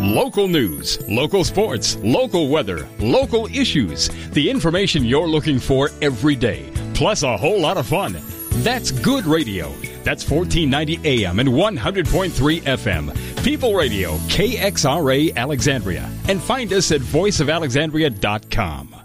Local news, local sports, local weather, local issues. The information you're looking for every day. Plus a whole lot of fun. That's good radio. That's 1490 AM and 100.3 FM. People Radio, KXRA Alexandria. And find us at voiceofalexandria.com.